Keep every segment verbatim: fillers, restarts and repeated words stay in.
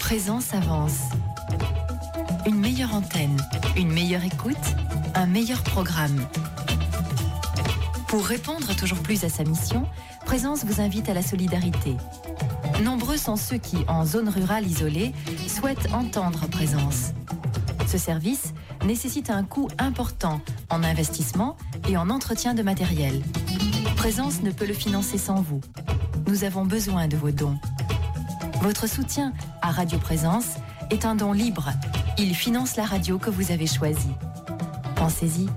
Présence avance. Une meilleure antenne, une meilleure écoute, un meilleur programme. Pour répondre toujours plus à sa mission, Présence vous invite à la solidarité. Nombreux sont ceux qui, en zone rurale isolée, souhaitent entendre Présence. Ce service nécessite un coût important en investissement et en entretien de matériel. Présence ne peut le financer sans vous. Nous avons besoin de vos dons. Votre soutien à Radio Présence est un don libre. Il finance la radio que vous avez choisie. Pensez-y.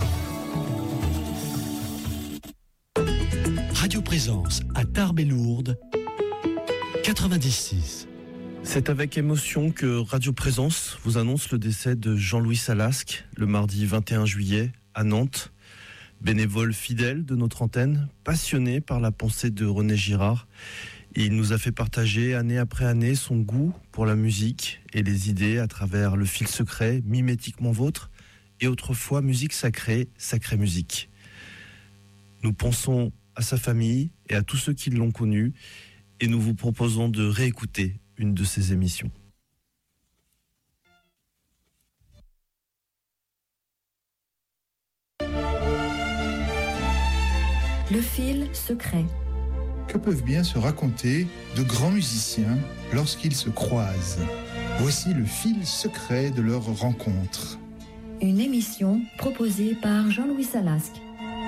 Radio Présence à Tarbes et Lourdes, quatre-vingt-dix-six. C'est avec émotion que Radio Présence vous annonce le décès de Jean-Louis Salasque le mardi vingt et un juillet à Nantes. Bénévole fidèle de notre antenne, passionné par la pensée de René Girard, il nous a fait partager année après année son goût pour la musique et les idées à travers le fil secret, mimétiquement vôtre, et autrefois musique sacrée, sacrée musique. Nous pensons à sa famille et à tous ceux qui l'ont connu, et nous vous proposons de réécouter une de ses émissions. Le fil secret. Que peuvent bien se raconter de grands musiciens lorsqu'ils se croisent? Voici le fil secret de leur rencontre. Une émission proposée par Jean-Louis Salasque.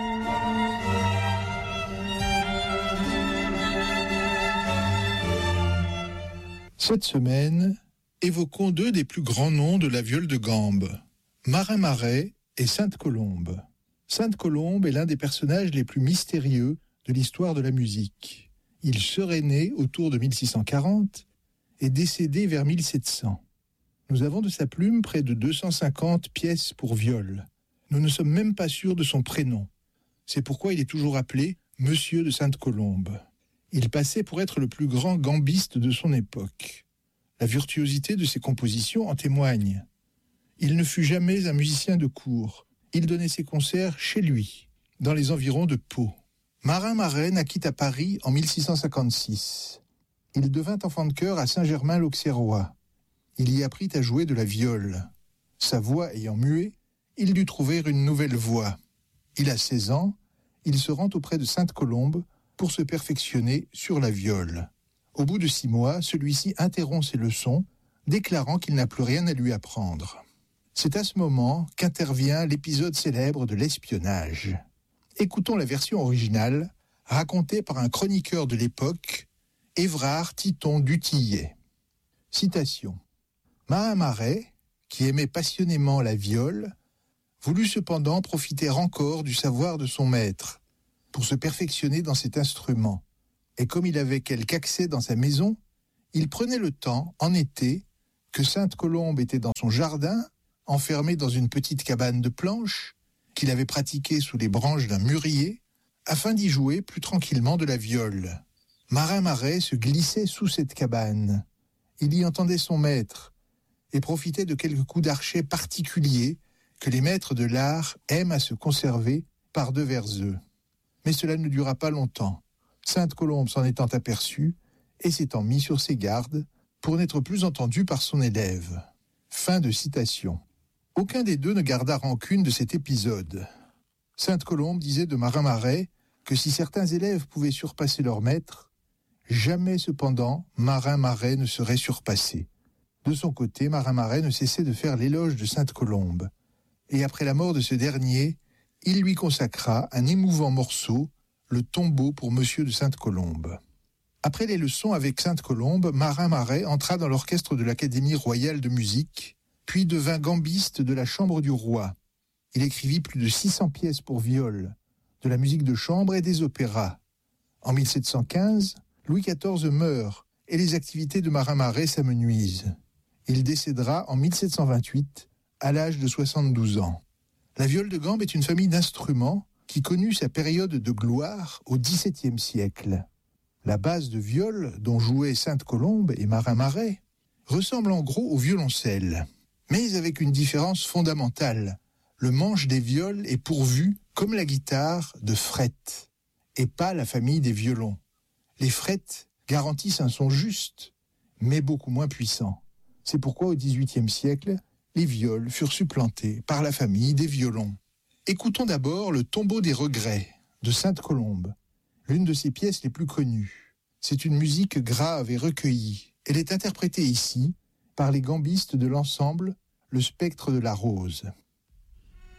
Cette semaine, évoquons deux des plus grands noms de la viole de gambe, Marin Marais et Sainte-Colombe. Sainte-Colombe est l'un des personnages les plus mystérieux de l'histoire de la musique. Il serait né autour de mille six cent quarante et décédé vers mille sept cents. Nous avons de sa plume près de deux cent cinquante pièces pour viol. Nous ne sommes même pas sûrs de son prénom. C'est pourquoi il est toujours appelé Monsieur de Sainte-Colombe. Il passait pour être le plus grand gambiste de son époque. La virtuosité de ses compositions en témoigne. Il ne fut jamais un musicien de cour. Il donnait ses concerts chez lui, dans les environs de Pau. Marin Marais naquit à Paris en mille six cent cinquante-six. Il devint enfant de chœur à Saint-Germain-l'Auxerrois. Il y apprit à jouer de la viole. Sa voix ayant mué, il dut trouver une nouvelle voix. Il a seize ans, il se rend auprès de Sainte-Colombe pour se perfectionner sur la viole. Au bout de six mois, celui-ci interrompt ses leçons, déclarant qu'il n'a plus rien à lui apprendre. C'est à ce moment qu'intervient l'épisode célèbre de l'espionnage. Écoutons la version originale, racontée par un chroniqueur de l'époque, Évrard Titon Dutillet. Citation. Marin Marais, qui aimait passionnément la viole, voulut cependant profiter encore du savoir de son maître, pour se perfectionner dans cet instrument. Et comme il avait quelque accès dans sa maison, il prenait le temps, en été, que Sainte-Colombe était dans son jardin, enfermé dans une petite cabane de planches, qu'il avait pratiquée sous les branches d'un mûrier, afin d'y jouer plus tranquillement de la viole. Marin Marais se glissait sous cette cabane. Il y entendait son maître, et profitait de quelques coups d'archet particuliers que les maîtres de l'art aiment à se conserver par devers eux. Mais cela ne dura pas longtemps. Sainte-Colombe s'en étant aperçue et s'étant mis sur ses gardes pour n'être plus entendu par son élève. Fin de citation. Aucun des deux ne garda rancune de cet épisode. Sainte-Colombe disait de Marin Marais que si certains élèves pouvaient surpasser leur maître, jamais cependant Marin Marais ne serait surpassé. De son côté, Marin Marais ne cessait de faire l'éloge de Sainte-Colombe. Et après la mort de ce dernier, il lui consacra un émouvant morceau, le tombeau pour Monsieur de Sainte-Colombe. Après les leçons avec Sainte-Colombe, Marin Marais entra dans l'orchestre de l'Académie royale de musique, puis devint gambiste de la Chambre du roi. Il écrivit plus de six cents pièces pour viol, de la musique de chambre et des opéras. En mille sept cent quinze, Louis quatorze meurt et les activités de Marin Marais s'amenuisent. Il décédera en mille sept cent vingt-huit, à l'âge de soixante-douze ans. La viole de gambe est une famille d'instruments qui connut sa période de gloire au dix-septième siècle. La base de viole dont jouaient Sainte-Colombe et Marin Marais ressemble en gros au violoncelle, mais avec une différence fondamentale. Le manche des viols est pourvu, comme la guitare, de frettes, et pas la famille des violons. Les frettes garantissent un son juste, mais beaucoup moins puissant. C'est pourquoi au dix-huitième siècle, les viols furent supplantés par la famille des violons. Écoutons d'abord le Tombeau des regrets de Sainte-Colombe, l'une de ses pièces les plus connues. C'est une musique grave et recueillie. Elle est interprétée ici par les gambistes de l'ensemble Le Spectre de la Rose.